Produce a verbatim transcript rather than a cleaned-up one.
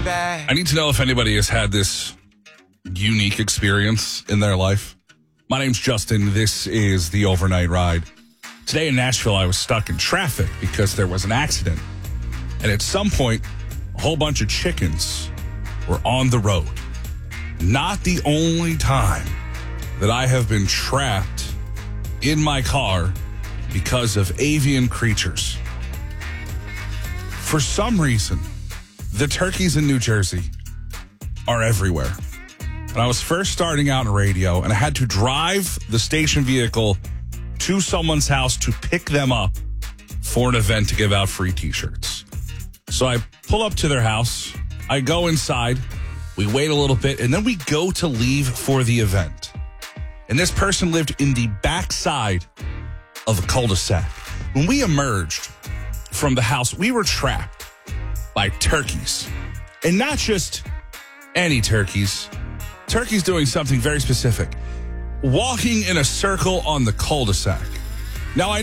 back. I need to know if anybody has had this unique experience in their life. My name's Justin. This is the Overnight Ride. Today in Nashville, I was stuck in traffic because there was an accident. And at some point, a whole bunch of chickens were on the road. Not the only time that I have been trapped in my car because of avian creatures. For some reason, the turkeys in New Jersey are everywhere. And I was first starting out in radio, and I had to drive the station vehicle to someone's house to pick them up for an event to give out free T-shirts. So I pull up to their house, I go inside, we wait a little bit, and then we go to leave for the event. And this person lived in the backside of a cul-de-sac. When we emerged from the house, we were trapped by turkeys. And not just any turkeys. Turkeys doing something very specific. Walking in a circle on the cul-de-sac. Now, I